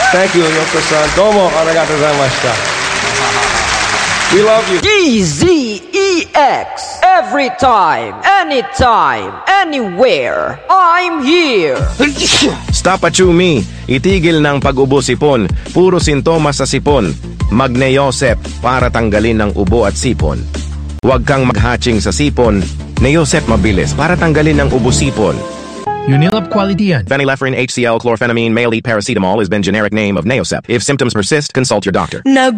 Thank you, Yoko-san. Domo arigatou gozaimashita. We love you. DZEX. Every time, anytime, anywhere. I'm here. Stop at me. Itigil ng pag-ubo sipon. Puro sintomas sa sipon. Mag-Neosep para tanggalin ng ubo at sipon. Huwag kang mag-hatching sa sipon. Neosep mabilis para tanggalin ng ubo sipon. Unilab quality yan. Phenylephrine HCl chlorphenamine male paracetamol has been generic name of Neosep. If symptoms persist, consult your doctor.